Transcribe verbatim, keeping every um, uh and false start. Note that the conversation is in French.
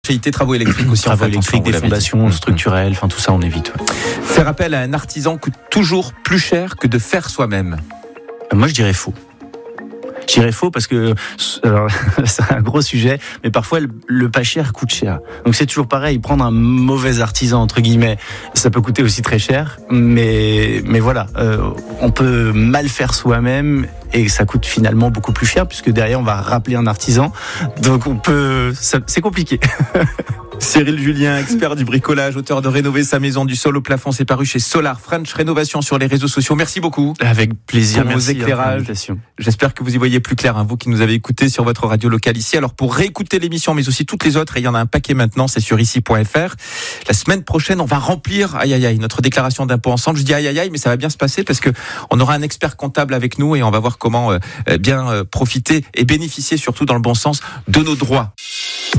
Travaux électriques aussi. Travaux en fait, électriques, des fondations dit. structurelles, enfin tout ça on évite. Ouais. Faire appel à un artisan coûte toujours plus cher que de faire soi-même. Moi je dirais faux. Je dirais faux parce que alors, c'est un gros sujet, mais parfois le, le pas cher coûte cher. Donc c'est toujours pareil, prendre un mauvais artisan entre guillemets, ça peut coûter aussi très cher, mais mais voilà, euh, on peut mal faire soi-même et ça coûte finalement beaucoup plus cher puisque derrière on va rappeler un artisan, donc on peut, ça, c'est compliqué. Cyril Julien, expert du bricolage, auteur de Rénover sa maison du sol au plafond, c'est paru chez Solar French Rénovation sur les réseaux sociaux. Merci beaucoup. Avec plaisir, pour merci vos éclairages. J'espère que vous y voyez plus clair, hein, vous qui nous avez écoutés sur votre radio locale ici. Alors pour réécouter l'émission, mais aussi toutes les autres, et il y en a un paquet maintenant, c'est sur ici point f r. La semaine prochaine, on va remplir, aïe aïe aïe, notre déclaration d'impôt ensemble. Je dis aïe aïe aïe, mais ça va bien se passer parce que on aura un expert comptable avec nous et on va voir comment euh, bien euh, profiter et bénéficier surtout dans le bon sens de nos droits.